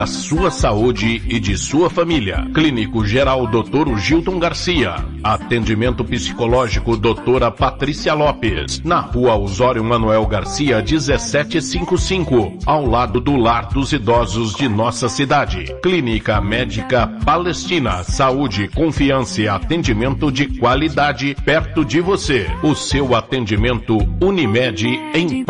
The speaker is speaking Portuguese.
da sua saúde e de sua família. Clínico Geral Dr. Gilton Garcia. Atendimento psicológico doutora Patrícia Lopes. Na Rua Osório Manuel Garcia, 1755, ao lado do Lar dos Idosos de nossa cidade. Clínica Médica Palestina. Saúde, confiança e atendimento de qualidade perto de você. O seu atendimento Unimed em